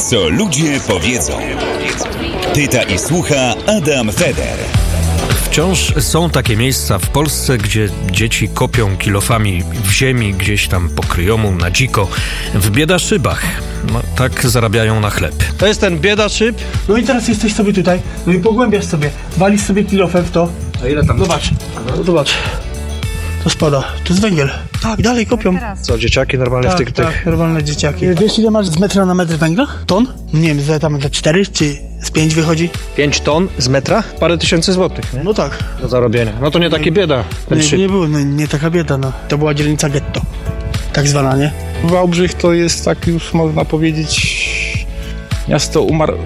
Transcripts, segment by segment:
Co ludzie powiedzą. Pyta i słucha Adam Feder. Wciąż są takie miejsca w Polsce, gdzie dzieci kopią kilofami w ziemi, gdzieś tam po kryjomu, na dziko, w biedaszybach. No, tak zarabiają na chleb. To jest ten biedaszyb. No i teraz jesteś sobie tutaj, no i pogłębiasz sobie, walisz sobie kilofem w to. A ile tam? Zobacz. To spada, to jest węgiel. Tak, dalej kopią. Co, dzieciaki normalnie w tych... Tak, normalne dzieciaki. Wiesz ile masz z metra na metr węgla? Ton? Nie wiem, za 4 czy z 5 wychodzi? 5 ton z metra? Parę tysięcy złotych, nie? No tak. Do zarobienia. No to nie takie bieda, ten szyb. Nie było, nie taka bieda, no. To była dzielnica getto. Tak zwana, nie? Wałbrzych to jest tak już można powiedzieć miasto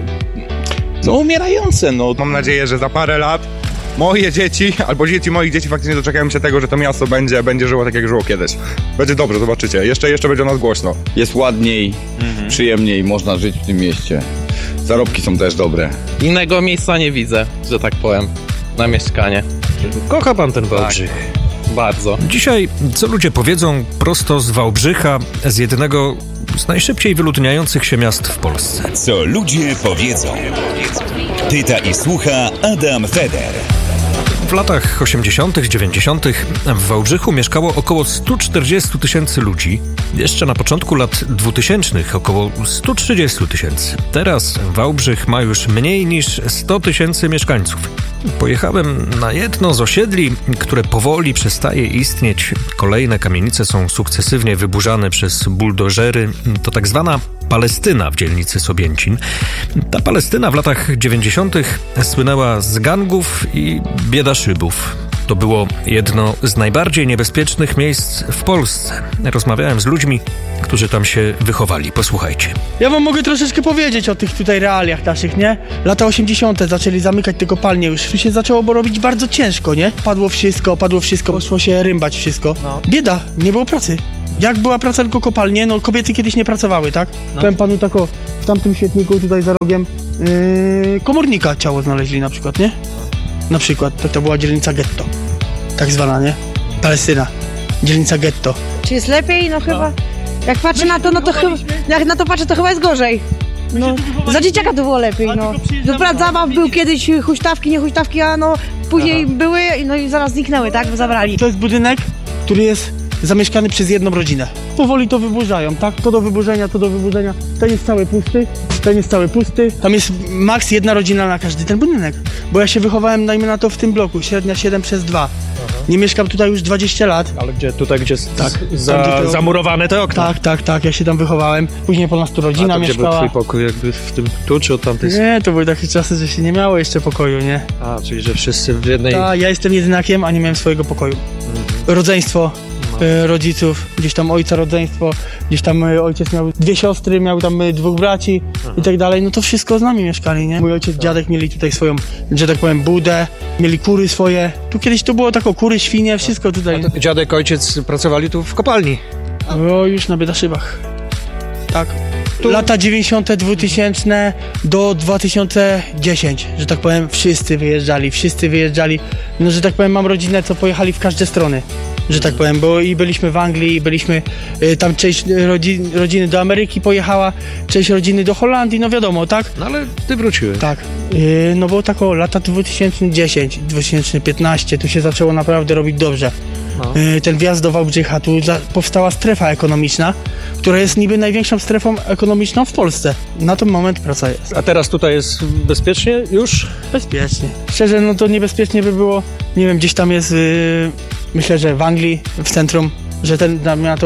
umierające. No. Mam nadzieję, że za parę lat moje dzieci albo dzieci moich dzieci faktycznie doczekają się tego, że to miasto będzie żyło tak jak żyło kiedyś. Będzie dobrze, zobaczycie. Jeszcze będzie o nas głośno. Jest ładniej, przyjemniej, można żyć w tym mieście. Zarobki są też dobre. Innego miejsca nie widzę, że tak powiem, na mieszkanie. Kocha pan ten Wałbrzych? Bardzo. Dzisiaj, co ludzie powiedzą, prosto z Wałbrzycha, z jednego z najszybciej wyludniających się miast w Polsce. Co ludzie powiedzą. Pyta i słucha Adam Feder. W latach 80., 90. w Wałbrzychu mieszkało około 140 000 ludzi. Jeszcze na początku lat 2000 około 130 000. Teraz Wałbrzych ma już mniej niż 100 000 mieszkańców. Pojechałem na jedno z osiedli, które powoli przestaje istnieć. Kolejne kamienice są sukcesywnie wyburzane przez buldożery. To tak zwana Palestyna w dzielnicy Sobięcin. Ta Palestyna w latach 90. słynęła z gangów i biedaszybów. To było jedno z najbardziej niebezpiecznych miejsc w Polsce. Rozmawiałem z ludźmi, którzy tam się wychowali. Posłuchajcie. Ja wam mogę troszeczkę powiedzieć o tych tutaj realiach naszych, nie? Lata 80. zaczęli zamykać te kopalnie, już się zaczęło robić bardzo ciężko, nie? Padło wszystko, poszło się rymbać wszystko. No. Bieda, nie było pracy. Jak była praca tylko kopalnie, no kobiety kiedyś nie pracowały, tak? No. Powiem panu tak, w tamtym świetniku tutaj za rogiem komornika ciało znaleźli na przykład, nie? Na przykład, to była dzielnica getto, tak zwana, nie? Palestyna, dzielnica getto. Czy jest lepiej? No chyba. Jak patrzę na to, no to chyba. Jak na to patrzę, to chyba jest gorzej. No, za dzieciaka to było lepiej, no. Zabaw był kiedyś, huśtawki, nie huśtawki, a no później były, no i zaraz zniknęły, tak? Bo zabrali. To jest budynek, który jest zamieszkany przez jedną rodzinę. Powoli to wyburzają, tak? To do wyburzenia. Ten jest cały pusty. Tam jest maks jedna rodzina na każdy ten budynek. Bo ja się wychowałem, dajmy na to, w tym bloku, średnia 7/2. Nie mieszkam tutaj już 20 lat. Ale gdzie? Tutaj, gdzie tak, zamurowane te okna? Tak, ja się tam wychowałem. Później po nas tu rodzina mieszkała. Gdzie był twój pokój? Jakby w tym tu, czy od tamtej? Nie, to były takie czasy, że się nie miało jeszcze pokoju, nie? A, czyli że wszyscy w jednej... Tak, ja jestem jedynakiem, a nie miałem swojego pokoju. Rodzeństwo rodziców, gdzieś tam ojca rodzeństwo, gdzieś tam ojciec miał 2 siostry, miał tam 2 braci i tak dalej, no to wszystko z nami mieszkali, nie? Mój ojciec, dziadek mieli tutaj swoją, że tak powiem, budę, mieli kury swoje, tu kiedyś to było tako, kury, świnie, wszystko tutaj. A dziadek, ojciec pracowali tu w kopalni? O, już na biedaszybach, tak. Lata 90., 2000 do 2010, że tak powiem, wszyscy wyjeżdżali, no że tak powiem, mam rodzinę, co pojechali w każde strony, że tak powiem, bo i byliśmy w Anglii, i byliśmy, tam część rodziny do Ameryki pojechała, część rodziny do Holandii, no wiadomo, tak? No ale ty wróciłeś. Tak, no bo tak lata 2010, 2015, tu się zaczęło naprawdę robić dobrze. No. Ten wjazd do Wałbrzycha, tu powstała strefa ekonomiczna, która jest niby największą strefą ekonomiczną w Polsce. Na ten moment praca jest. A teraz tutaj jest bezpiecznie już? Bezpiecznie. Szczerze, no to niebezpiecznie by było, nie wiem, gdzieś tam jest, myślę, że w Anglii, w centrum, że ten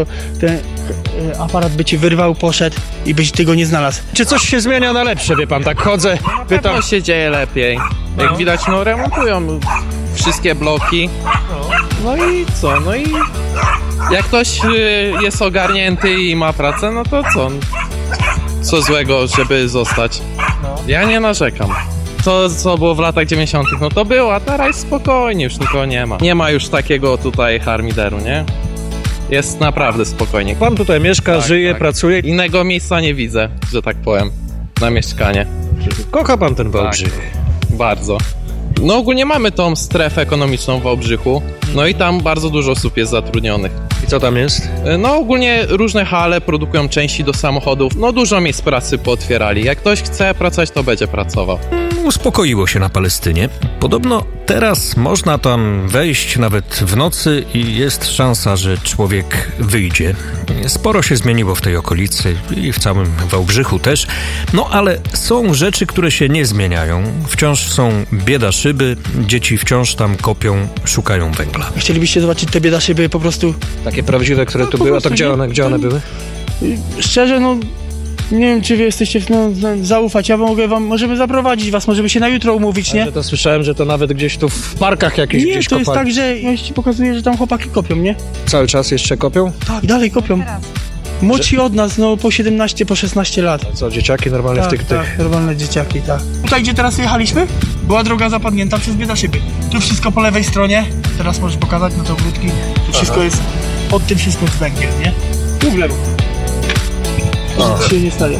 aparat by ci wyrwał, poszedł i byś ty go nie znalazł. Czy coś się zmienia na lepsze, wie pan, tak chodzę, pytam. Na się dzieje lepiej. Jak widać, no remontują wszystkie bloki. No i co? No i jak ktoś jest ogarnięty i ma pracę, no to co? Co złego, żeby zostać? Ja nie narzekam. To, co było w latach 90., no to było, a teraz spokojnie, już nikogo nie ma. Nie ma już takiego tutaj harmideru, nie? Jest naprawdę spokojnie. Pan tutaj mieszka, tak, żyje, pracuje. Innego miejsca nie widzę, że tak powiem, na mieszkanie. Kocha pan ten Wałbrzych? Tak, bardzo. No ogólnie mamy tą strefę ekonomiczną w Wałbrzychu. No i tam bardzo dużo osób jest zatrudnionych. I co tam jest? No ogólnie różne hale produkują części do samochodów. No dużo miejsc pracy pootwierali. Jak ktoś chce pracować, to będzie pracował. Uspokoiło się na Palestynie. Podobno teraz można tam wejść nawet w nocy i jest szansa, że człowiek wyjdzie. Sporo się zmieniło w tej okolicy i w całym Wałbrzychu też. No ale są rzeczy, które się nie zmieniają. Wciąż są bieda szyby, dzieci wciąż tam kopią, szukają węgla. Chcielibyście zobaczyć te bieda szyby po prostu? Takie prawdziwe, które tu po były, a to prostu gdzie one były? Szczerze, no nie wiem, czy wy jesteście zaufać. Możemy zaprowadzić was, możemy się na jutro umówić, nie? Ale to słyszałem, że to nawet gdzieś tu w parkach jakichś Nie, gdzieś to jest kopali. tak, że ja ci pokazuję, że tam chłopaki kopią, nie? Cały czas jeszcze kopią? Tak, dalej kopią. Młodsi od nas, no po 17, po 16 lat. Co, dzieciaki normalnie w tych... Tak, normalne dzieciaki, tak. Tutaj, gdzie teraz jechaliśmy, była droga zapadnięta przez bieda szyby. Tu wszystko po lewej stronie, teraz możesz pokazać na to ogródki. Tu wszystko jest, pod tym wszystko jest węgiel, nie? Tu w lewo. Nic się nie staje.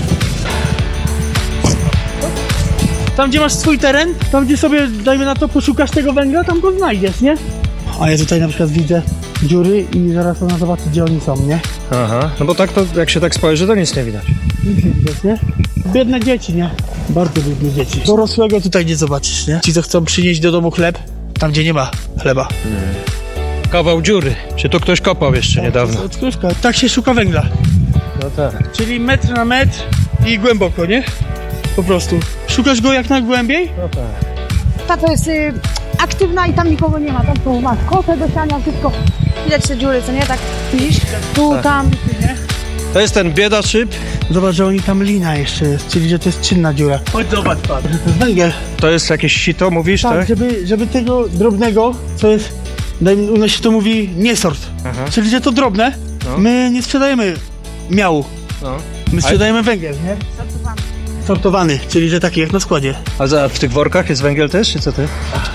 Tam, gdzie masz swój teren, tam, gdzie sobie, dajmy na to, poszukasz tego węgla, tam go znajdziesz, nie? A ja tutaj na przykład widzę dziury i zaraz ona zobaczy, gdzie oni są, nie? Aha, no bo tak to, jak się tak spojrzy, to nic nie widać. Nic nie widać, nie? Biedne dzieci, nie? Bardzo biedne dzieci. Dorosłego tutaj nie zobaczysz, nie? Ci, co chcą przynieść do domu chleb, tam, gdzie nie ma chleba. Kawał dziury. Czy to ktoś kopał jeszcze niedawno? Odkrywka. Tak się szuka węgla. No tak. Czyli metr na metr i głęboko, nie? Po prostu. Szukasz go jak najgłębiej? No tak. Ta to jest aktywna i tam nikogo nie ma. Tam są masz kotę do siania, wszystko. Widać te dziury, co nie? Tak widzisz? Tu, tam. To jest ten bieda szyb. Zobacz, że oni tam lina jeszcze jest, czyli że to jest czynna dziura. Chodź zobacz, pan. To jest węgiel. To jest jakieś sito, mówisz, tak? Tak, żeby tego drobnego, co jest, u nas się to mówi niesort, czyli że to drobne, my nie sprzedajemy miału, my sprzedajemy węgiel, nie? Sortowany, czyli że taki jak na składzie. A w tych workach jest węgiel też, czy co ty?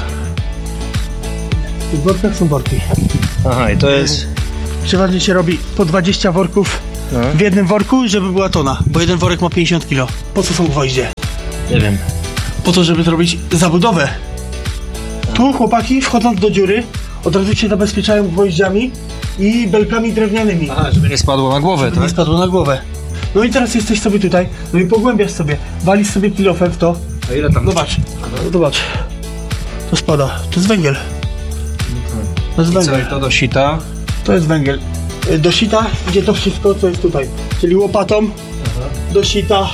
W tych workach są worki. Aha, i to jest... Przeważnie się robi po 20 worków w jednym worku, żeby była tona, bo jeden worek ma 50 kg. Po co są gwoździe? Nie wiem. Po to, żeby zrobić zabudowę. Tu chłopaki, wchodząc do dziury, od razu się zabezpieczają gwoździami i belkami drewnianymi. Aha, żeby nie spadło na głowę, Żeby tak? nie spadło na głowę. No i teraz jesteś sobie tutaj, no i pogłębiasz sobie, walisz sobie kilofem w to. A ile tam? Zobacz, zobacz. To spada, to jest węgiel. To jest Co, węgiel. i to do sita? To jest węgiel. Do sita idzie to wszystko, co jest tutaj. Czyli łopatą, do sita,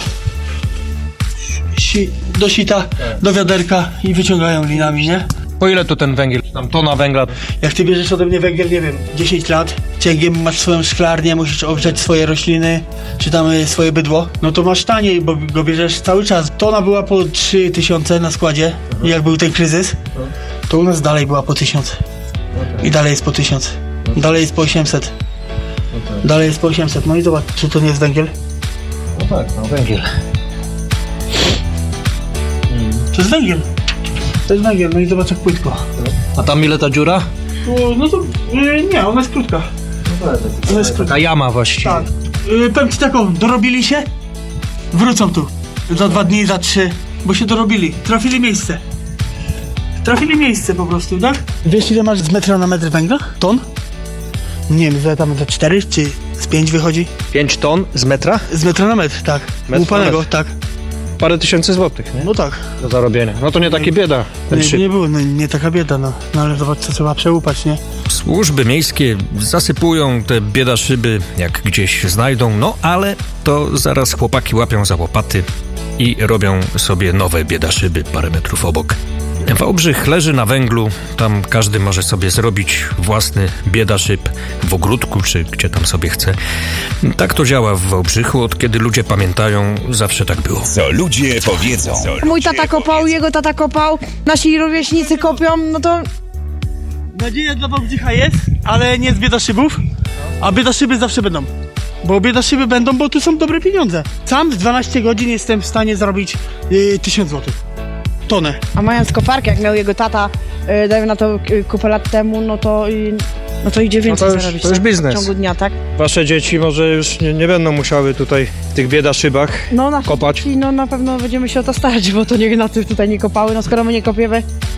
do sita, do wiaderka i wyciągają linami, nie? Po ile to ten węgiel? Tam tona węgla? Jak ty bierzesz ode mnie węgiel, nie wiem, 10 lat, cięgiem masz swoją szklarnię, musisz ogrzać swoje rośliny, czy tam swoje bydło, no to masz taniej, bo go bierzesz cały czas. Tona była po 3000 na składzie, jak był ten kryzys, to u nas dalej była po 1000. I dalej jest po 1000. Dalej jest po 800. Dalej jest po 800. No i zobacz, czy to nie jest węgiel? No tak, no węgiel. To jest węgiel. To jest węgiel, no i zobacz jak płytko. A tam ile ta dziura? No to, nie, ona jest krótka. Ona jest krótka. Taka jama właściwie. Tak. Powiem ci taką, dorobili się? Wrócą tu. Za 2 dni, za 3, bo się dorobili. Trafili miejsce. Trafili miejsce po prostu, tak? Wiesz ile masz z metra na metr węgla? Ton? Nie wiem, tam za 4 czy z 5 wychodzi? 5 ton z metra? Z metra na metr, tak. Metr Łupanego, na metr. tak. Parę tysięcy złotych, nie? No tak. Do zarobienia. No to nie takie bieda. Ten Nie, szyb. nie było, no, nie taka bieda, no. No ale zobacz, co trzeba przełupać, nie? Służby miejskie zasypują te bieda szyby, jak gdzieś znajdą, no ale to zaraz chłopaki łapią za łopaty i robią sobie nowe bieda szyby parę metrów obok. Wałbrzych leży na węglu, tam każdy może sobie zrobić własny bieda szyb w ogródku, czy gdzie tam sobie chce. Tak to działa w Wałbrzychu, od kiedy ludzie pamiętają, zawsze tak było. Co ludzie powiedzą. Mój tata kopał, jego tata kopał, nasi rówieśnicy kopią, no to Nadzieja dla Wałbrzycha jest, ale nie z biedaszybów, a biedaszyby zawsze będą. Bo biedaszyby będą, bo tu są dobre pieniądze. Sam w 12 godzin jestem w stanie zarobić 1000 zł. Tonę. A mając koparkę, jak miał jego tata, dajmy na to kupę lat temu, no to idzie więcej to już- zarobić to już tak, biznes. w ciągu dnia, tak? Wasze dzieci może już nie będą musiały tutaj w tych bieda szybach No nasze kopać. dzieci, no na pewno będziemy się o to starać, bo to niech na tym tutaj nie kopały, no skoro my nie kopiemy.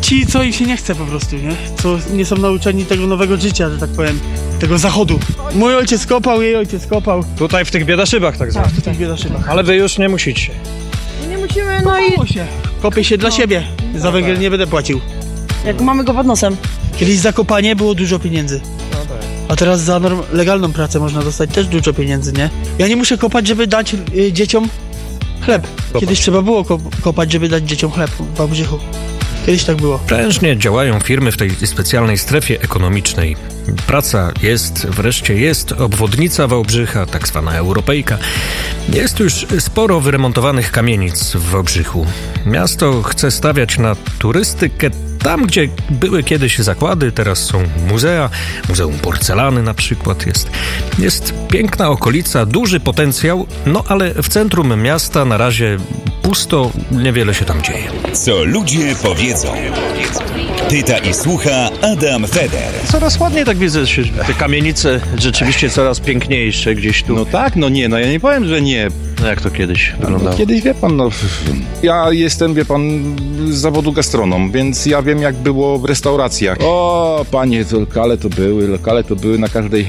ci, co im się nie chce po prostu, nie? Co nie są nauczeni tego nowego życia, że tak powiem, tego zachodu. Mój ojciec kopał, jej ojciec kopał. Tutaj w tych biedaszybach tak zwanych. Tak, w tych biedaszybach. Ale wy już nie musicie. Nie musimy, no i Kopało się. Kopię się dla siebie. Za węgiel nie będę płacił. jak mamy go pod nosem. Kiedyś za kopanie było dużo pieniędzy. A teraz za legalną pracę można dostać też dużo pieniędzy, nie? Ja nie muszę kopać, żeby dać dzieciom chleb. Kiedyś trzeba było kopać, żeby dać dzieciom chleb w Wałbrzychu. Kiedyś tak było. Prężnie działają firmy w tej specjalnej strefie ekonomicznej. Praca jest, wreszcie jest obwodnica Wałbrzycha, tak zwana europejka. Jest już sporo wyremontowanych kamienic w Wałbrzychu. Miasto chce stawiać na turystykę tam, gdzie były kiedyś zakłady, teraz są muzea. Muzeum Porcelany na przykład jest. Jest piękna okolica, duży potencjał, no ale w centrum miasta na razie pusto, niewiele się tam dzieje. Co ludzie powiedzą. Pyta i słucha Adam Feder. Coraz ładniej tak widzę, te kamienice rzeczywiście coraz piękniejsze gdzieś tu. No tak, no nie, no ja nie powiem, że nie. No jak to kiedyś wyglądało? Kiedyś, wie pan, no ja jestem, wie pan, z zawodu gastronom, więc ja wiem, jak było w restauracjach. O, panie, to lokale to były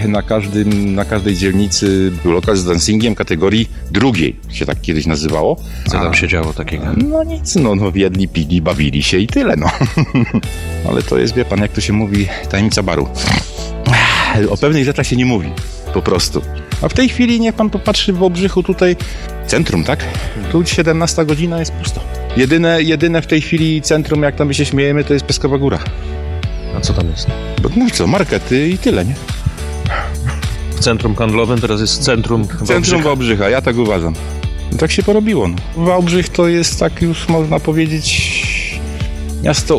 na każdej dzielnicy. Był lokal z dancingiem kategorii drugiej, się tak kiedyś nazywało. Co tam się działo takiego? No nic, no jedli, pili, bawili się i tyle, no. Ale to jest, wie pan, jak to się mówi, tajemnica baru. O pewnych rzeczach się nie mówi, po prostu. A w tej chwili, niech pan popatrzy w Wałbrzychu tutaj, centrum, tak? Tu 17 godzina jest pusto. Jedyne w tej chwili centrum, jak tam my się śmiejemy, to jest Piaskowa Góra. A co tam jest? No co, markety i tyle, nie? W centrum handlowym teraz jest centrum Centrum Wałbrzycha, ja tak uważam. Tak się porobiło, no. Wałbrzych to jest, tak już można powiedzieć, miasto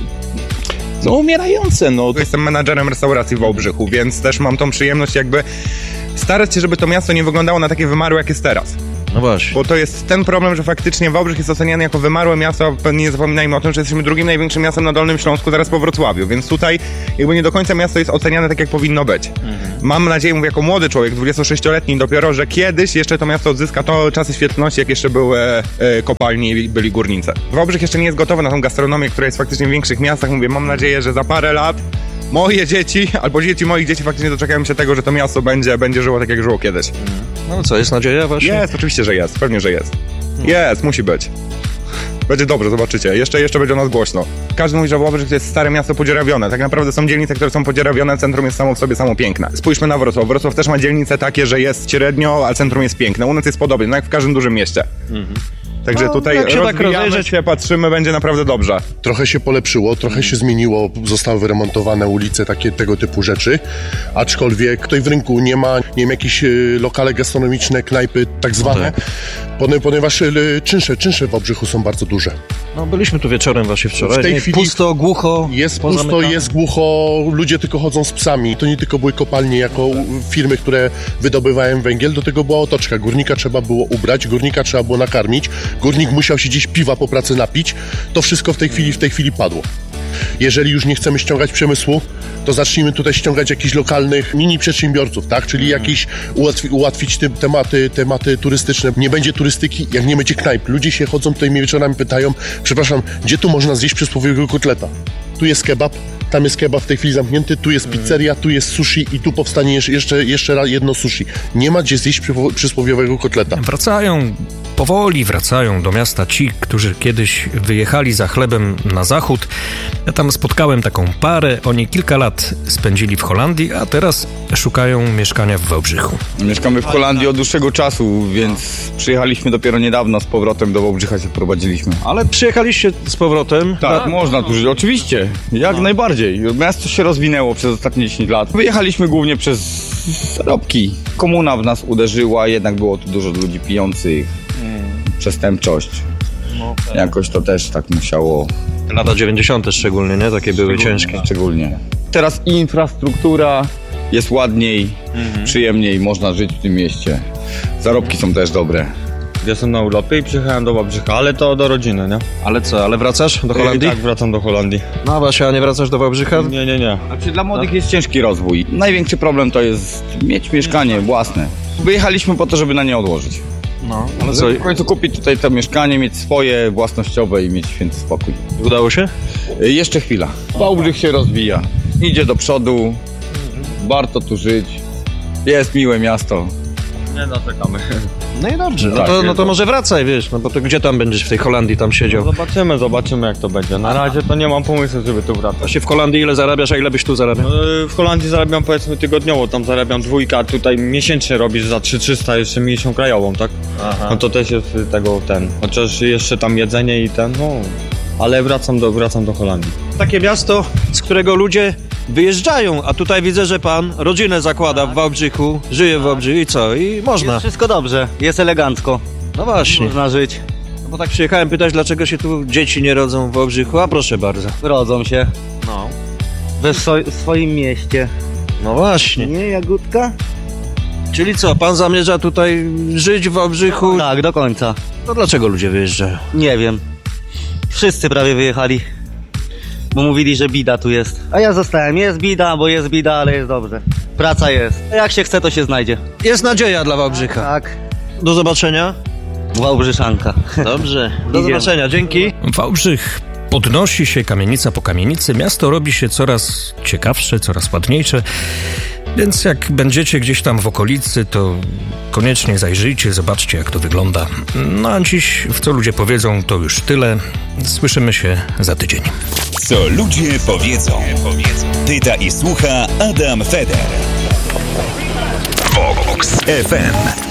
umierające, no. Jestem menadżerem restauracji w Wałbrzychu, więc też mam tą przyjemność jakby starać się, żeby to miasto nie wyglądało na takie wymarłe, jak jest teraz. No właśnie. Bo to jest ten problem, że faktycznie Wałbrzych jest oceniany jako wymarłe miasto, a nie zapominajmy o tym, że jesteśmy drugim największym miastem na Dolnym Śląsku, zaraz po Wrocławiu, więc tutaj jakby nie do końca miasto jest oceniane tak, jak powinno być. Mam nadzieję, mówię jako młody człowiek, 26-letni dopiero, że kiedyś jeszcze to miasto odzyska to czasy świetności, jak jeszcze były kopalnie i byli górnicy. Wałbrzych jeszcze nie jest gotowy na tą gastronomię, która jest faktycznie w większych miastach. Mówię, mam nadzieję, że za parę lat moje dzieci, albo dzieci moich dzieci faktycznie doczekają się tego, że to miasto będzie żyło tak, jak żyło kiedyś. No co, jest nadzieja właśnie? Jest, oczywiście, że jest. Pewnie, że jest. Jest, musi być. Będzie dobrze, zobaczycie. Jeszcze będzie o nas głośno. Każdy mówi, że Wałbrzych to jest stare miasto podzierawione. Tak naprawdę są dzielnice, które są podzierawione, centrum jest samo w sobie piękne. Spójrzmy na Wrocław. Wrocław też ma dzielnice takie, że jest średnio, a centrum jest piękne. U nas jest podobnie, no jak w każdym dużym mieście. Także tutaj jak się tak rozwijamy rozejrzeć, się, patrzymy, będzie naprawdę dobrze. Trochę się polepszyło, trochę się zmieniło, zostały wyremontowane ulice, tego typu rzeczy, aczkolwiek tutaj w rynku nie ma jakichś lokale gastronomiczne, knajpy tak zwane, ponieważ czynsze w Wałbrzychu są bardzo duże. No byliśmy tu wieczorem właśnie wczoraj. W tej chwili pusto, głucho. Jest pusto, jest głucho, ludzie tylko chodzą z psami. To nie tylko były kopalnie jako firmy, które wydobywają węgiel, do tego była otoczka. Górnika trzeba było ubrać, górnika trzeba było nakarmić, górnik musiał się gdzieś piwa po pracy napić. To wszystko w tej chwili padło. Jeżeli już nie chcemy ściągać przemysłu, to zacznijmy tutaj ściągać jakichś lokalnych mini przedsiębiorców, tak? Czyli jakiś ułatwić tematy turystyczne. Nie będzie turystyki, jak nie będzie knajp. Ludzie się chodzą tutaj mnie wieczorami pytają, przepraszam, gdzie tu można zjeść przysłowiowego kotleta? Tu jest kebab, tam jest kebab w tej chwili zamknięty, tu jest pizzeria, tu jest sushi i tu powstanie jeszcze jedno sushi. Nie ma gdzie zjeść przysłowiowego kotleta. Powoli wracają do miasta ci, którzy kiedyś wyjechali za chlebem na zachód. Ja tam spotkałem taką parę, oni kilka lat spędzili w Holandii, a teraz szukają mieszkania w Wałbrzychu. Mieszkamy w Holandii od dłuższego czasu, więc przyjechaliśmy dopiero niedawno z powrotem do Wałbrzycha się prowadziliśmy. Ale przyjechaliście z powrotem? Tak, można tu żyć, oczywiście, jak najbardziej. Miasto się rozwinęło przez ostatnie 10 lat. Wyjechaliśmy głównie przez zarobki. Komuna w nas uderzyła, jednak było tu dużo ludzi pijących. Przestępczość. Jakoś to też tak musiało. Lata 90. szczególnie, nie? Takie były ciężkie. Szczególnie. Teraz infrastruktura jest ładniej, przyjemniej, można żyć w tym mieście. Zarobki są też dobre. Jestem na urlopie i przyjechałem do Wałbrzycha, ale to do rodziny, nie? Ale co, ale wracasz do Holandii? Tak, wracam do Holandii. No właśnie, a nie wracasz do Wałbrzycha? Nie. Znaczy dla młodych jest ciężki rozwój. Największy problem to jest mieć mieszkanie własne. Wyjechaliśmy po to, żeby na nie odłożyć. No, ale co? W końcu kupić tutaj to mieszkanie, mieć swoje, własnościowe i mieć święty spokój. Udało się? Jeszcze chwila. Wałbrzych się rozwija. Idzie do przodu. Warto tu żyć. Jest miłe miasto. Nie narzekamy. No i dobrze, Tak, no to może wracaj, wiesz, no bo to gdzie tam będziesz w tej Holandii tam siedział? Zobaczymy jak to będzie. Na razie to nie mam pomysłu, żeby tu wracać. Właśnie w Holandii ile zarabiasz, a ile byś tu zarabiał? W Holandii zarabiam powiedzmy tygodniowo, tam zarabiam 2, a tutaj miesięcznie robisz za 3300 jeszcze miesiąc krajową, tak? Aha. No to też jest tego chociaż jeszcze tam jedzenie i ale wracam do Holandii. Takie miasto, z którego ludzie wyjeżdżają, a tutaj widzę, że pan rodzinę zakłada w Wałbrzychu, żyje w Wałbrzychu i co? I można. Jest wszystko dobrze, jest elegancko. No właśnie. Można żyć. No bo tak przyjechałem pytać, dlaczego się tu dzieci nie rodzą w Wałbrzychu, a proszę bardzo. Rodzą się. No. W swoim mieście. No właśnie. Nie, Jagódka? Czyli co, pan zamierza tutaj żyć w Wałbrzychu? Tak, do końca. To dlaczego ludzie wyjeżdżają? Nie wiem. Wszyscy prawie wyjechali. Bo mówili, że bida tu jest. A ja zostałem. Jest bida, ale jest dobrze. Praca jest. Jak się chce, to się znajdzie. Jest nadzieja dla Wałbrzycha. Tak. Do zobaczenia. Wałbrzyszanka. Dobrze. Do zobaczenia. Dzięki. Wałbrzych podnosi się kamienica po kamienicy. Miasto robi się coraz ciekawsze, coraz ładniejsze. Więc jak będziecie gdzieś tam w okolicy, to koniecznie zajrzyjcie, zobaczcie jak to wygląda. No a dziś, w co ludzie powiedzą, to już tyle. Słyszymy się za tydzień. Co ludzie powiedzą. Pyta i słucha Adam Feder. Vox FM.